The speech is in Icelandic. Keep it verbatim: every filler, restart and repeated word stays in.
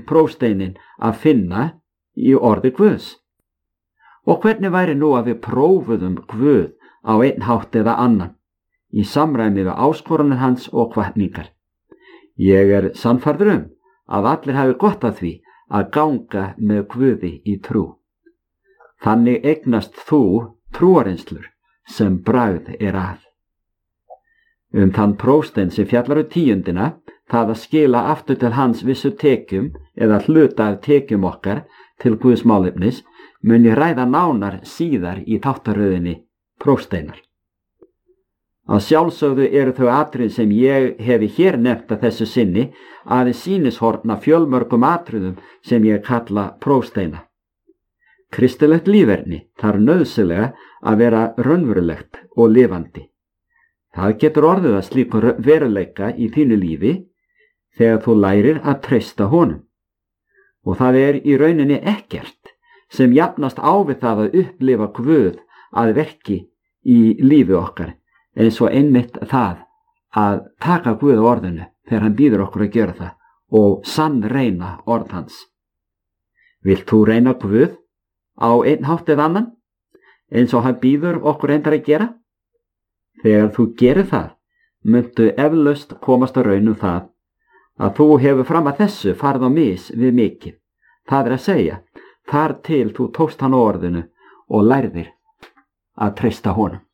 prófsteinin að finna í orði Guðs. Og hvernig væri nú að við prófuðum Guð á einn hátt eða annan, í samræmi við áskoranir hans og hvatningar? Ég er sannfærður um að allir hafi gott af því að ganga með Guði í trú. Þannig eignast þú trúareinslur sem bragð er að. Um þann prófstein sem fjallar um tíundina, það að skila aftur til hans vissu tekjum eða hluta af tekjum okkar til Guðs málefnis, mun ég ræða nánar síðar í þáttaröðinni prófsteinar. Að sjálfsögðu eru þau atriði sem ég hefi hér nefnt að þessu sinni aðeins sýnishorn af fjölmörgum atriðum sem ég kalla prófsteina. Kristilegt líferni þarf nauðsynlega að vera raunverulegt og lifandi. Það getur orðið að slíkur veruleika í þínu lífi þegar þú lærir að treysta honum. Og það er í rauninni ekkert sem jafnast á við það að upplifa Guð að verki í lífi okkar, eins og einmitt það að taka Guð á orðinu þegar hann býður okkur að gera það og sann reyna orð hans. Vilt þú reyna Guð á einn hátt eða annan, eins og hann býður okkur reyndar að gera? Þegar þú gerir það, muntu eflaust komast að raun um það að þú hefur fram að þessu farið á mis við mikið. Það er að segja, þar til þú tókst hann á orðinu og lærðir að treysta honum.